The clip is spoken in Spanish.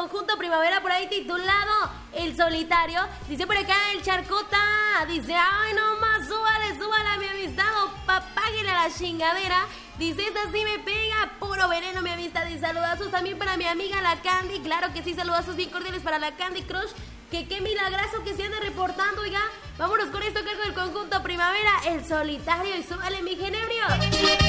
conjunto Primavera por ahí titulado El Solitario. Dice por acá el Charcota, dice, ay no más, súbala a mi amistad o páguele a la chingadera. Dice, esta sí me pega, puro veneno mi amistad. Y saludazos también para mi amiga la Candy. Claro que sí, saludazos bien cordiales para la Candy Crush. Que qué milagroso que se ande reportando, oiga. Vámonos con esto, cargo del conjunto Primavera, El Solitario, y súbale mi genebrio.